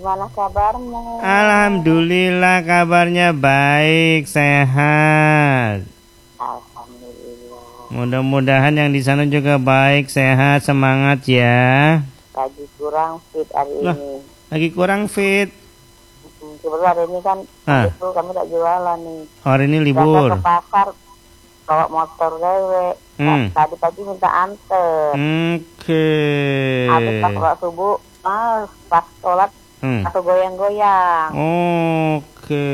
Gimana kabarmu? Alhamdulillah kabarnya baik, sehat. Alhamdulillah. Mudah-mudahan yang di sana juga baik, sehat, semangat ya. Lagi kurang fit hari Lah, ini. lagi kurang fit. Kebetulan hari ini kan itu kami tak jualan nih. Hari ini Biasa libur. ke pasar bawa motor dewe. Tadi pagi minta anter. Oke. Habis pas sholat subuh, pas sholat atau goyang-goyang. Oke.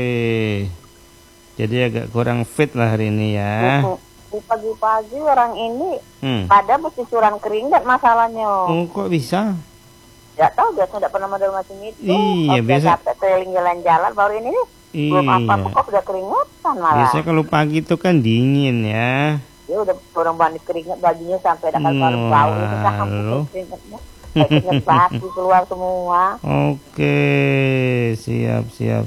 Jadi agak kurang fit lah hari ini ya. Di pagi-pagi orang ini pada mesti curang keringat masalahnya. Oh, kok bisa? Gak tahu, biasa tidak pernah model macam itu. Iya, biasa. Capek keliling jalan-jalan baru ini nih. Belum apa-apa kok sudah keringetan malah. Biasanya kalau pagi itu kan dingin ya. Ya udah orang banyak keringat bajunya sampai ada kalau bau itu campur keringatnya. Keringat batu keluar semua. Oke, siap.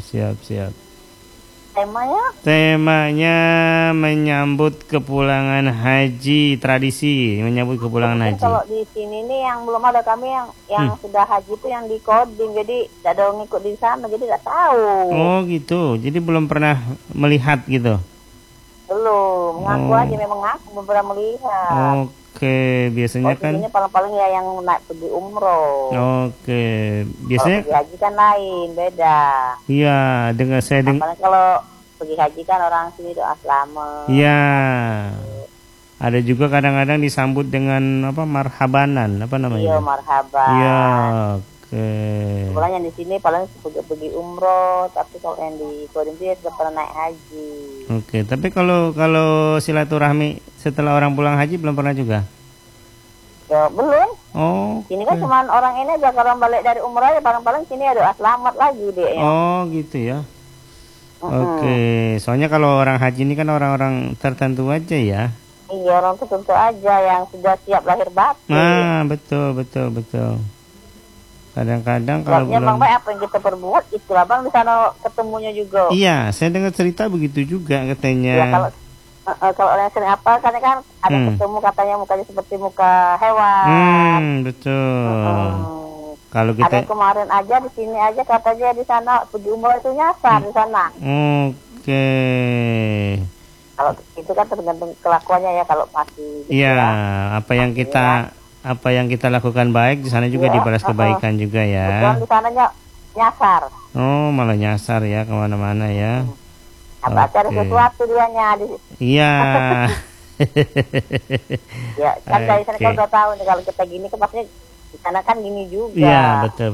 Temanya menyambut kepulangan haji, tradisi menyambut kepulangan haji. Kalau di sini nih yang belum ada kami yang sudah haji itu yang di Kodim, jadi tidak ada yang ngikut di sana, jadi tidak tahu. Oh gitu, jadi belum pernah melihat gitu. Belum, ngaku aja memang ngaku belum pernah melihat. Oke, biasanya kan ini paling-paling ya yang naik pergi umroh. Oke, biasanya kalau pergi haji kan lain, beda. Iya, dengar saya kalau pergi haji kan orang sini doa selamat. Iya. Ada juga kadang-kadang disambut dengan apa marhabanan, apa namanya? Iya, marhaban. Iya, oke. Kebetulan yang di sini paling pergi umroh, tapi kalau yang di Kodim dia sudah pernah naik haji. Oke, tapi kalau silaturahmi setelah orang pulang haji belum pernah juga? Ya, belum. Oh. Sini kan cuma orang ini aja kalau balik dari umroh ya paling-paling sini ada selamat lagi dia. Oh, gitu ya. Oke, soalnya kalau orang haji ini kan orang-orang tertentu aja ya. Iya, orang tertentu aja yang sudah siap lahir batin. Nah, betul. Kadang-kadang kalau belum. Bang, apa yang kita perbuat itulah Bang, di sana ketemunya juga. Iya, saya dengar cerita begitu juga katanya. Ya, kalau orang sering apa kan ada ketemu katanya mukanya seperti muka hewan. Betul. Kalau kita ada kemarin aja di sini aja katanya di sana pergi umroh itu nyasar di sana. Oke. Kalau itu kan tergantung kelakuannya ya kalau masih. Iya, apa yang kita lakukan baik di sana juga dibalas kebaikan juga ya. Betul, di sananya nyasar. Oh, malah nyasar ya kemana-mana ya. Apa cari sesuatu dianya di. Iya. Ya, kan dari sana kan udah tahu nih kalau kita gini kan pasti di sana kan gini juga. Iya, betul.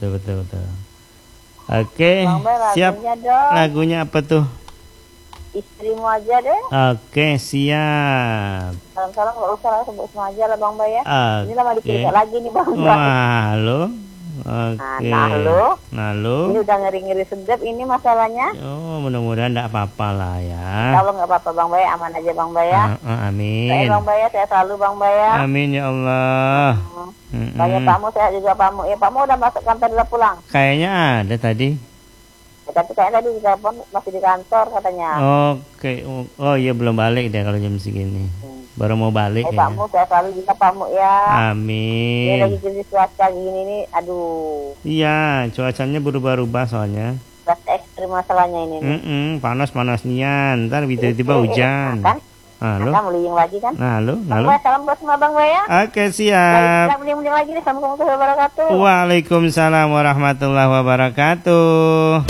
Oke, siap. Lagunya apa tuh? Istrimu aja deh. Oke, siap. Salam-salam nggak usah lah, sebut semua aja lah Bang Bay ya. Ini lama dikirim lagi nih Bang Bay. Wah, halo. Oke. Nah, lo. Ini udah ngeri-ngeri sedap ini masalahnya. Oh, mudah-mudahan enggak apa-apa lah ya. Kalau nggak apa-apa Bang Bay, aman aja Bang Bay ya. Amin. Saya Bang Bay, saya selalu Bang Bay ya. Amin ya Allah. Banyak Pakmu, saya juga Pakmu. Ya Pakmu udah masuk kantor udah pulang. Kayaknya ada tadi. Ya, tapi kayaknya tadi di telepon masih di kantor katanya. Oke. Oh iya belum balik deh kalau jam segini. Baru mau balik ya. Pakmu, saya selalu juga Pakmu ya. Amin. Ini lagi jadi cuaca gini nih, aduh. Iya, cuacanya berubah-ubah soalnya. Ekstrim masalahnya ini. Panas-panasnya, ntar tiba-tiba hujan. Halo. Kita meliying lagi kan? Halo. Salam buat semua Bang Bay ya. Oke, siap. Meliying lagi nih. Assalamualaikum warahmatullahi wabarakatuh. Waalaikumsalam warahmatullahi wabarakatuh.